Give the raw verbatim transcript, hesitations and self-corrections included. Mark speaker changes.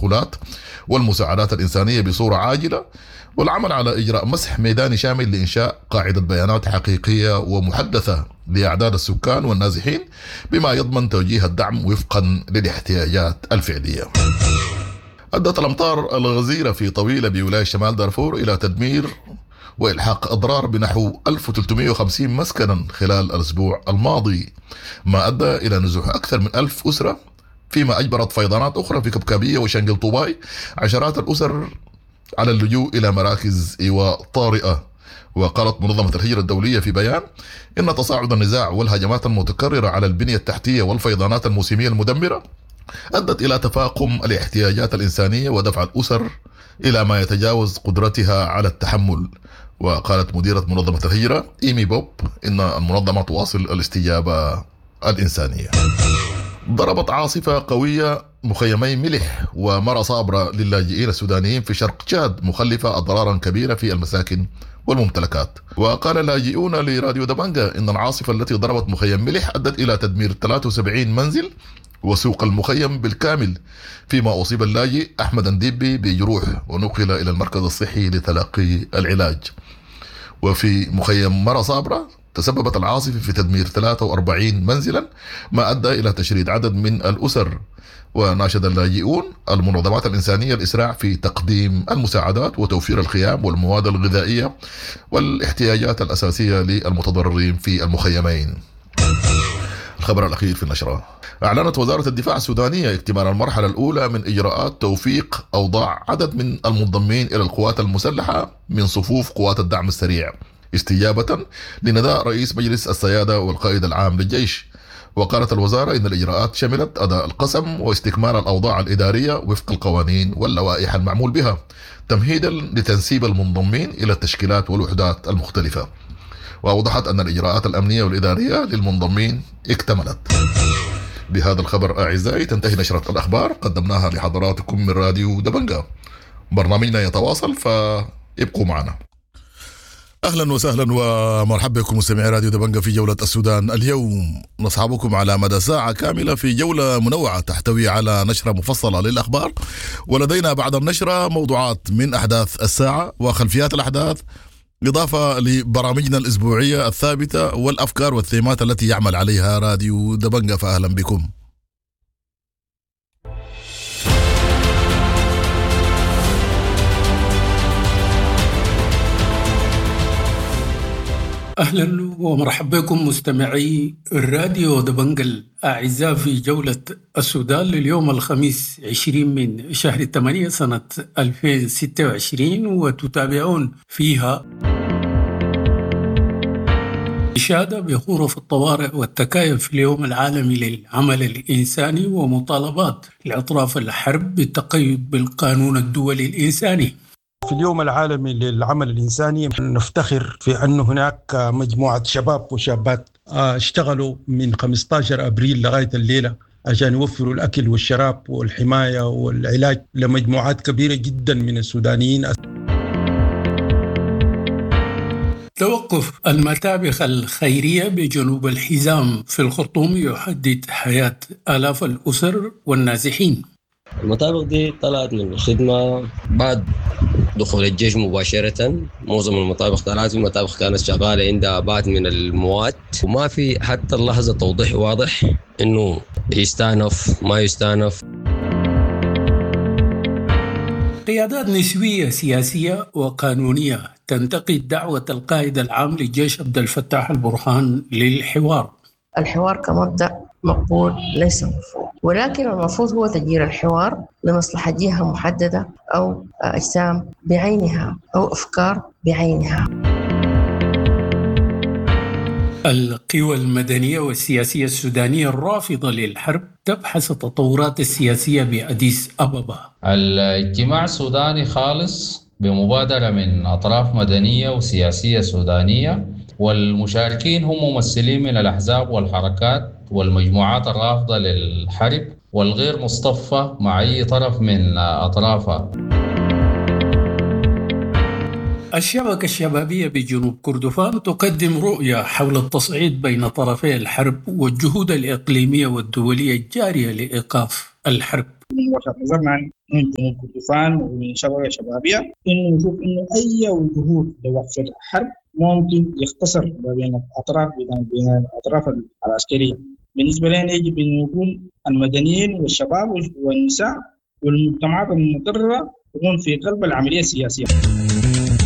Speaker 1: التدخلات والمساعدات الإنسانية بصورة عاجلة، والعمل على إجراء مسح ميداني شامل لإنشاء قاعدة بيانات حقيقية ومحدثة لأعداد السكان والنازحين بما يضمن توجيه الدعم وفقا للاحتياجات الفعلية. أدت الأمطار الغزيرة في طويلة بولاية شمال دارفور إلى تدمير وإلحاق أضرار بنحو ألف وثلاثمئة وخمسين مسكنا خلال الأسبوع الماضي، ما أدى إلى نزوح أكثر من ألف أسرة، فيما أجبرت فيضانات أخرى في كبكابية وشنقل طوباي عشرات الأسر على اللجوء إلى مراكز إيواء طارئة. وقالت منظمة الهجرة الدولية في بيان إن تصاعد النزاع والهجمات المتكررة على البنية التحتية والفيضانات الموسمية المدمرة أدت إلى تفاقم الاحتياجات الإنسانية ودفع الأسر إلى ما يتجاوز قدرتها على التحمل. وقالت مديرة منظمة الهجرة إيمي بوب إن المنظمة تواصل الاستجابة الإنسانية. ضربت عاصفة قوية مخيمي ملح ومرأة صابرة للاجئين السودانيين في شرق تشاد، مخلفة أضرارا كبيرة في المساكن والممتلكات. وقال اللاجئون لراديو دبنجة إن العاصفة التي ضربت مخيم ملح أدت إلى تدمير ثلاثة وسبعين منزل وسوق المخيم بالكامل، فيما أصيب اللاجئ أحمد انديبي بجروح ونقل إلى المركز الصحي لتلقي العلاج. وفي مخيم مرة صابرة تسببت العاصفة في تدمير ثلاثة وأربعين منزلا، ما أدى إلى تشريد عدد من الأسر. وناشد اللاجئون المنظمات الإنسانية الإسراع في تقديم المساعدات وتوفير الخيام والمواد الغذائية والاحتياجات الأساسية للمتضررين في المخيمين. الخبر الأخير في النشرة: أعلنت وزارة الدفاع السودانية اكتمال المرحلة الأولى من إجراءات توفيق أوضاع عدد من المنضمين إلى القوات المسلحة من صفوف قوات الدعم السريع، استجابة لنداء رئيس مجلس السيادة والقائد العام للجيش. وقالت الوزارة إن الإجراءات شملت أداء القسم واستكمال الأوضاع الإدارية وفق القوانين واللوائح المعمول بها، تمهيدا لتنسيب المنضمين إلى التشكيلات والوحدات المختلفة. وأوضحت أن الإجراءات الأمنية والإدارية للمنضمين اكتملت. بهذا الخبر أعزائي تنتهي نشرة الأخبار قدمناها لحضراتكم من راديو دبنجة. برنامجنا يتواصل فابقوا معنا. أهلا وسهلا ومرحبا بكم مستمعي راديو دبنجة في جولة السودان اليوم. نصحبكم على مدى ساعة كاملة في جولة منوعة تحتوي على نشرة مفصلة للأخبار، ولدينا بعد النشرة موضوعات من أحداث الساعة وخلفيات الأحداث، إضافة لبرامجنا الأسبوعية الثابتة والأفكار والثيمات التي يعمل عليها راديو دبنجة. فأهلا بكم.
Speaker 2: أهلا ومرحبا بكم مستمعي الراديو دبنجة الأعزاء في جولة السودان لليوم الخميس عشرين من شهر ثمانية سنة ألفين وستة وعشرين، وتتابعون فيها إشادة بغرف الطوارئ والتكايف في اليوم العالمي للعمل الإنساني ومطالبات الأطراف الحرب بالتقيد بالقانون الدولي الإنساني.
Speaker 3: في اليوم العالمي للعمل الإنساني نفتخر في أن هناك مجموعة شباب وشابات اشتغلوا من خمسة عشر أبريل لغاية الليلة عشان يوفروا الأكل والشراب والحماية والعلاج لمجموعات كبيرة جدا من السودانيين.
Speaker 2: توقف المتابخ الخيرية بجنوب الحزام في الخرطوم يحدد حياة آلاف الأسر والنازحين.
Speaker 4: المطابخ دي طلعت من الخدمة بعد دخول الجيش مباشرة. معظم المطابخ طلعت، المطابخ كانت شغالة عندها بعض من المواد، وما في حتى اللحظة توضيح واضح إنه يستأنف ما يستأنف.
Speaker 2: قيادات نسوية سياسية وقانونية تنتقد دعوة القائد العام للجيش عبد الفتاح البرهان للحوار.
Speaker 5: الحوار كمبدأ مقبول ليس مرفوض، ولكن المفروض هو تغيير الحوار لمصلحة جهة محددة أو أجسام بعينها أو أفكار بعينها.
Speaker 2: القوى المدنية والسياسية السودانية الرافضة للحرب تبحث التطورات السياسية بأديس أبابا.
Speaker 6: الاجتماع السوداني خالص بمبادرة من أطراف مدنية وسياسية سودانية، والمشاركين هم ممثلين من الأحزاب والحركات والمجموعات الرافضة للحرب والغير مصطفى مع أي طرف من أطرافها.
Speaker 2: الشبكة الشبابية بجنوب كردفان تقدم رؤية حول التصعيد بين طرفي الحرب والجهود الإقليمية والدولية الجارية لإيقاف الحرب.
Speaker 7: من وجهة نظرنا من جنوب كردفان ومن شبكة شبابية إنه نشوف إنه أي وجود لوقف الحرب ممكن يختصر بين الأطراف بين الأطراف العسكرية. بالنسبة لنا يجب أن يكون المدنيين والشباب والنساء والمجتمعات المضطرة تكون في قلب العملية السياسية.